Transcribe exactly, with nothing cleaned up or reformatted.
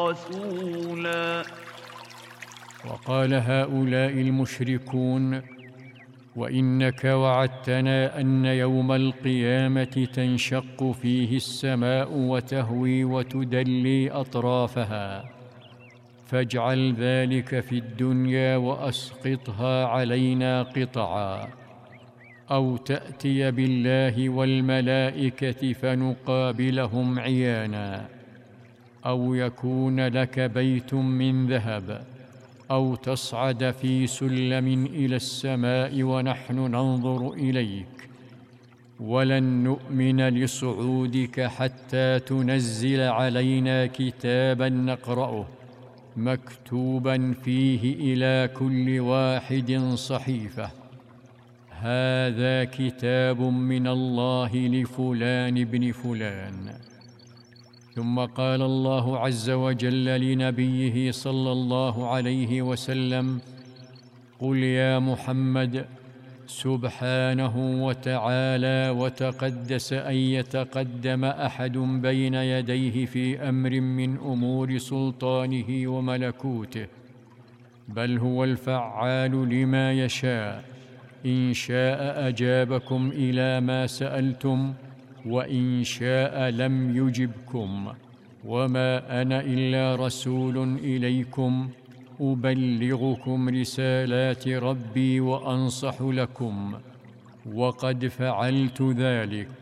رسولا. وقال هؤلاء المشركون: وإنك وعدتنا أن يوم القيامة تنشق فيه السماء وتهوي وتدلي أطرافها، فاجعل ذلك في الدنيا وأسقطها علينا قطعا، أو تأتي بالله والملائكة فنقابلهم عيانا، أو يكون لك بيت من ذهب، أو تصعد في سلم إلى السماء ونحن ننظر إليك، ولن نؤمن لصعودك حتى تنزل علينا كتابا نقرأه مكتوبا فيه إلى كل واحد صحيفة: هذا كتاب من الله لفلان بن فلان. ثم قال الله عز وجل لنبيه صلى الله عليه وسلم: قل يا محمد: سبحانه وتعالى وتقدس أن يتقدم أحد بين يديه في أمر من أمور سلطانه وملكوته، بل هو الفعال لما يشاء، إن شاء أجابكم إلى ما سألتم، وإن شاء لم يجبكم، وما أنا إلا رسول إليكم أبلغكم رسالات ربي وأنصح لكم، وقد فعلت ذلك.